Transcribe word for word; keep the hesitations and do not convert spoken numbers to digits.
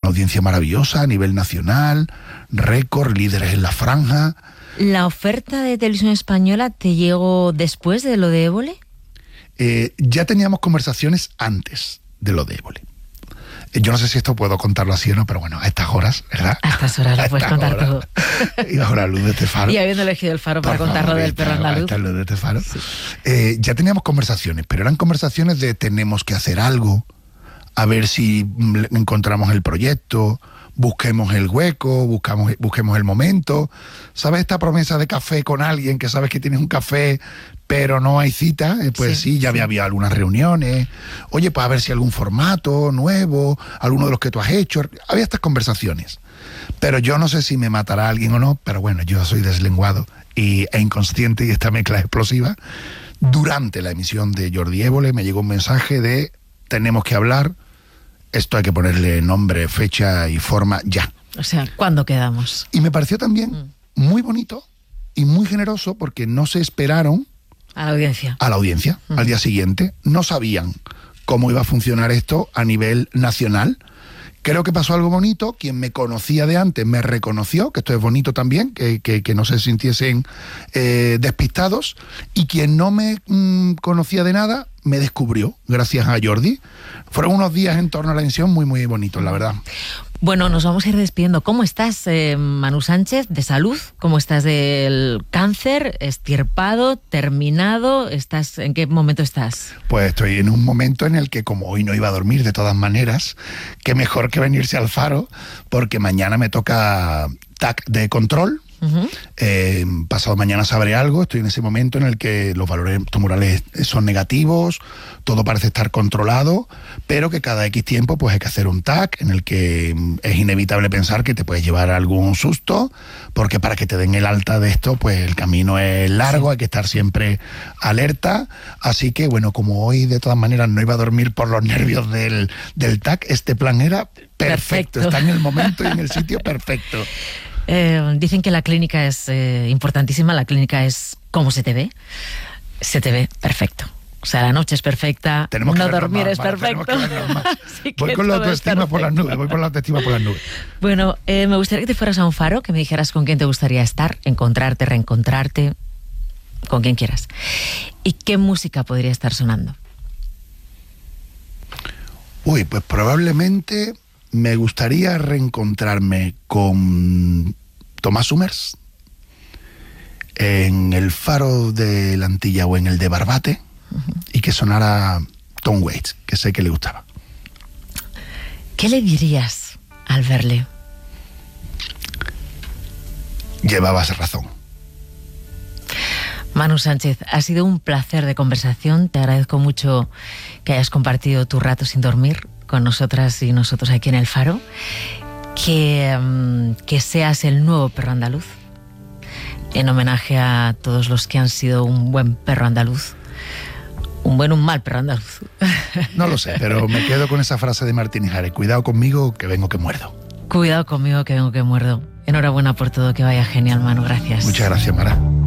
audiencia maravillosa a nivel nacional, récord, líderes en la franja. ¿La oferta de Televisión Española te llegó después de lo de Évole? Eh, ya teníamos conversaciones antes de lo de Évole. Yo no sé si esto puedo contarlo así o no, pero bueno, a estas horas, ¿verdad? A estas horas lo puedes contar horas. todo. Y ahora Luz de este Faro. Y habiendo elegido el Faro para Por contar lo favor, del perro andaluz. esta Luz de este Faro. Sí. Eh, ya teníamos conversaciones, pero eran conversaciones de tenemos que hacer algo, a ver si encontramos el proyecto, busquemos el hueco, buscamos, busquemos el momento. ¿Sabes esta promesa de café con alguien que sabes que tienes un café, pero no hay cita? Eh, pues sí, sí ya sí. Había, había algunas reuniones. Oye, pues a ver si algún formato nuevo, alguno de los que tú has hecho. Había estas conversaciones. Pero yo no sé si me matará alguien o no, pero bueno, yo soy deslenguado y, e inconsciente, y esta mezcla explosiva. Durante la emisión de Jordi Évole me llegó un mensaje de tenemos que hablar, esto hay que ponerle nombre, fecha y forma ya. O sea, ¿cuándo quedamos? Y me pareció también mm. muy bonito y muy generoso porque no se esperaron a la audiencia. A la audiencia, mm. al día siguiente. No sabían cómo iba a funcionar esto a nivel nacional. Creo que pasó algo bonito. Quien me conocía de antes me reconoció, que esto es bonito también, que, que, que no se sintiesen eh, despistados. Y quien no me mmm, conocía de nada, me descubrió, gracias a Jordi. Fueron unos días en torno a la emisión muy, muy bonitos, la verdad. Bueno, nos vamos a ir despidiendo. ¿Cómo estás, eh, Manu Sánchez, de salud? ¿Cómo estás del cáncer? ¿Estirpado? ¿Terminado? ¿Estás, ¿En qué momento estás? Pues estoy en un momento en el que, como hoy no iba a dormir de todas maneras, qué mejor que venirse al Faro, porque mañana me toca T A C de control. Uh-huh. Eh, pasado mañana sabré algo. Estoy en ese momento en el que los valores tumorales son negativos, todo parece estar controlado, pero que cada X tiempo pues hay que hacer un T A C en el que es inevitable pensar que te puedes llevar algún susto, porque para que te den el alta de esto pues el camino es largo, sí. Hay que estar siempre alerta. Así que bueno, como hoy de todas maneras no iba a dormir por los nervios del, del T A C, este plan era perfecto, perfecto. Está en el momento y en el sitio perfecto. Eh, dicen que la clínica es eh, importantísima, la clínica es cómo se te ve. Se te ve perfecto. O sea, la noche es perfecta, tenemos no que dormir más, es vale, perfecto. Voy con la autoestima por las nubes, voy con la autoestima por las nubes. Bueno, eh, me gustaría que te fueras a un faro, que me dijeras con quién te gustaría estar, encontrarte, reencontrarte, con quien quieras. ¿Y qué música podría estar sonando? Uy, pues probablemente me gustaría reencontrarme con Tomás Summers en el Faro de la Antilla o en el de Barbate, uh-huh. y que sonara Tom Waits, que sé que le gustaba. ¿Qué le dirías al verle? Llevabas razón. Manu Sánchez, ha sido un placer de conversación. Te agradezco mucho que hayas compartido tu rato sin dormir con nosotras y nosotros aquí en el Faro. Que, um, que seas el nuevo perro andaluz, en homenaje a todos los que han sido un buen perro andaluz. Un buen, un mal perro andaluz. No lo sé, pero me quedo con esa frase de Martín Jare: cuidado conmigo, que vengo que muerdo. Cuidado conmigo, que vengo que muerdo. Enhorabuena por todo, que vaya genial, Manu. Gracias. Muchas gracias, Mara.